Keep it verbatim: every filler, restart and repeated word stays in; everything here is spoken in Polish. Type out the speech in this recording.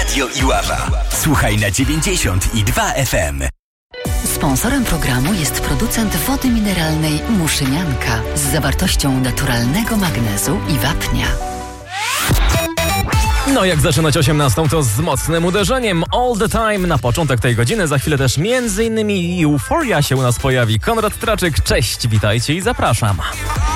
Radio Iława. Słuchaj na dziewięćdziesiąt i dwa F M. Sponsorem programu jest producent wody mineralnej Muszynianka z zawartością naturalnego magnezu i wapnia. No jak zaczynać osiemnastą, to z mocnym uderzeniem All the Time na początek tej godziny. Za chwilę też między innymi Euphoria się u nas pojawi. Konrad Traczyk, cześć, witajcie i zapraszam.